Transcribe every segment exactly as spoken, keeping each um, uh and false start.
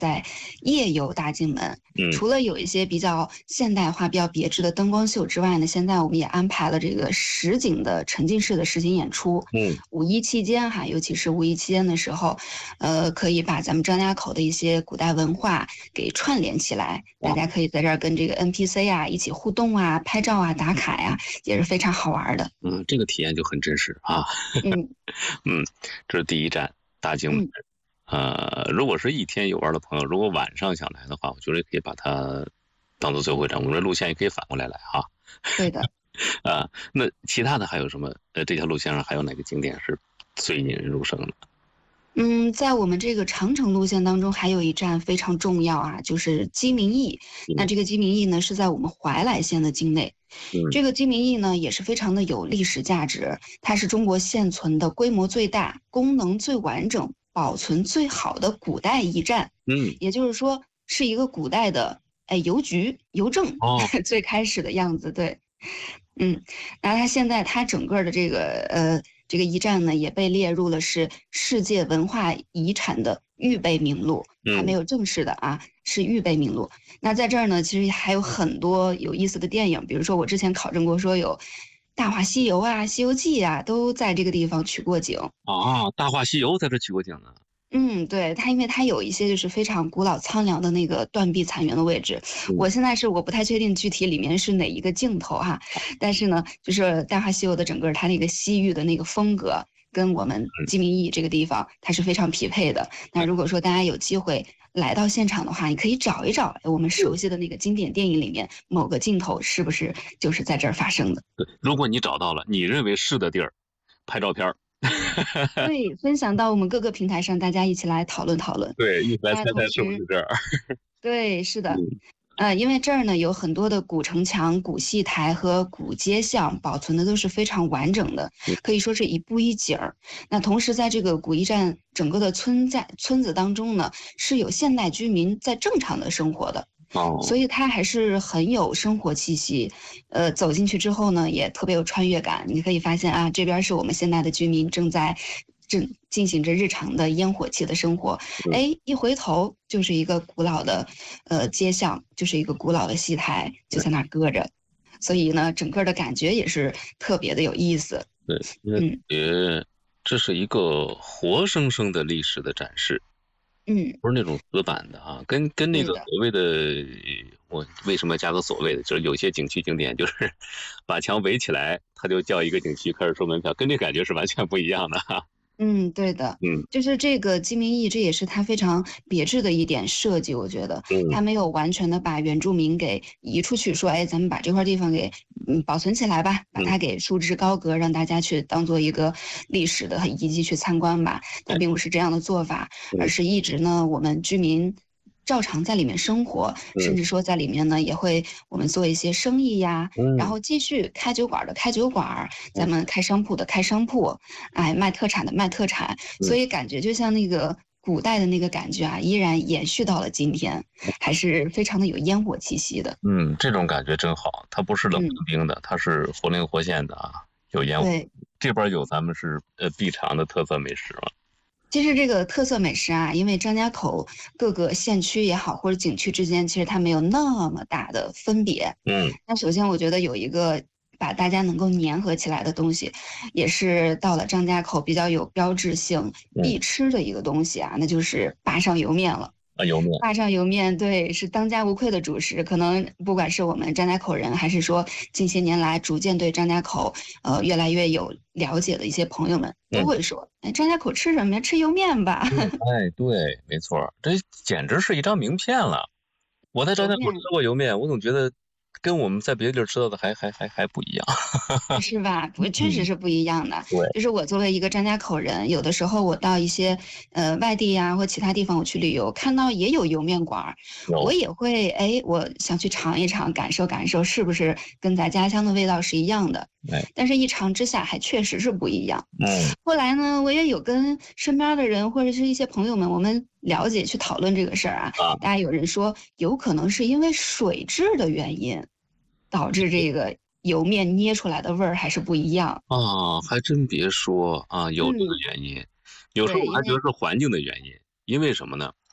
在夜游大金门。 嗯， 除了有一些比较现代化、比较别致的灯光秀之外呢，现在我们也安排了这个实景的沉浸式的实景演出。 嗯， 五一期间哈，尤其是五一期间的时候，呃，可以把咱们张家口的一些古代文化给串联起来，大家可以在这儿跟这个 N P C 啊一起互动啊、拍照啊、打卡呀、也是非常好玩的。 嗯，这个体验就很真实啊。 嗯嗯，这是第一站大金门。 嗯， 呃，如果是一天游玩的朋友，如果晚上想来的话，我觉得可以把它当做最后一站。我们的路线也可以反过来来哈。 对的。 啊，那其他的还有什么？呃，这条路线上还有哪个景点是最引人入胜的？ 嗯，在我们这个长城路线当中，还有一站非常重要啊，就是鸡鸣驿。那这个鸡鸣驿呢，是在我们怀来县的境内。 嗯， 这个鸡鸣驿呢，也是非常的有历史价值，它是中国现存的规模最大、功能最完整、保存最好的古代驿站。 嗯， 也就是说，是一个古代的哎邮局、邮政哦， 最开始的样子。对。嗯，然后它现在它整个的这个呃这个驿站呢，也被列入了是世界文化遗产的预备名录，还没嗯， 有正式的啊，是预备名录。那在这儿呢，其实还有很多有意思的电影，比如说我之前考证过，说有《大话西游》啊、《西游记》啊，都在这个地方取过景。 啊，《大话西游》在这取过景呢。 嗯，对，它因为它有一些就是非常古老苍凉的那个断壁残垣的位置， 嗯， 我现在是我不太确定具体里面是哪一个镜头哈，但是呢，就是《大话西游》的整个它那个西域的那个风格，跟我们鸡鸣驿这个地方它是非常匹配的。那如果说大家有机会来到现场的话，你可以找一找哎我们熟悉的那个经典电影里面某个镜头是不是就是在这儿发生的。 对，如果你找到了你认为是的地儿，拍照片儿。 对，分享到我们各个平台上，大家一起来讨论讨论。 对，一起来那猜猜是不同时， 是这儿。 对，是的。 嗯， 呃，因为这儿呢有很多的古城墙、古戏台和古街巷，保存的都是非常完整的，可以说是一步一景儿。那同时在这个古驿站整个的村在村子当中呢，是有现代居民在正常的生活的， 哦， 所以它还是很有生活气息。呃，走进去之后呢，也特别有穿越感。你可以发现啊，这边是我们现在的居民正在正进行着日常的烟火气的生活。哎，一回头就是一个古老的呃街巷，就是一个古老的戏台，就在那儿搁着。所以呢，整个的感觉也是特别的有意思。 对，因为嗯也这是一个活生生的历史的展示， 嗯， 不是那种死板的啊，跟跟那对的。 个所谓的，我为什么加个所谓的，就是有些景区景点就是把墙围起来，它就叫一个景区开始收门票，跟这感觉是完全不一样的哈。 嗯，对的， 嗯， 就是这个鸡鸣驿，这也是它非常别致的一点设计。我觉得嗯， 它没有完全的把原住民给移出去，说，哎，咱们把这块地方给嗯保存起来吧，把嗯， 它给束之高阁，让大家去当做一个历史的遗迹去参观吧。它并不是这样的做法，而嗯， 是一直呢，我们居民照常在里面生活，甚嗯， 至说在里面呢也会我们做一些生意呀，然嗯， 后继续开酒馆的开酒馆，咱嗯， 们开商铺的开商铺，哎，卖特产的卖特产，所嗯， 以感觉就像那个古代的那个感觉啊，依然延续到了今天，还是非常的有烟火气息的。 嗯，这种感觉真好，它不是冷冰嗯， 冰的，它是活灵活现的啊，有烟火。 对。 这边有咱们是呃必尝的特色美食吗？ 其实这个特色美食啊，因为张家口各个县区也好，或者景区之间，其实它没有那么大的分别。 嗯， 那首先，我觉得有一个把大家能够粘合起来的东西，也是到了张家口比较有标志性嗯， 必吃的一个东西啊，那就是坝上油面了。 啊，油面。 坝上油面，对，是当家无愧的主食。可能不管是我们张家口人，还是说近些年来逐渐对张家口呃越来越有了解的一些朋友们，都嗯， 会说，哎，张家口吃什么呀？吃油面吧。 哎，对，没错，这简直是一张名片了。我在张家口吃油面过油面，我总觉得跟我们在别的地儿吃到的还还还还不一样。 是吧？不，确实嗯， 是不一样的。 对， 就是我作为一个张家口人，有的时候我到一些呃外地呀、或其他地方我去旅游，看到也有油面馆儿，我有， 也会哎，我想去尝一尝，感受感受是不是跟咱家乡的味道是一样的。 哎， 但是，一尝之下还确实是不一样。 嗯， 后来呢，我也有跟身边的人或者是一些朋友们，我们了解去讨论这个事儿啊。 啊， 大家有人说，有可能是因为水质的原因，导致这个油面捏出来的味儿还是不一样。 啊，还真别说啊，有这个嗯， 原因。有时候对， 我还觉得因为是环境的原因，因为什么呢？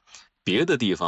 别的地方。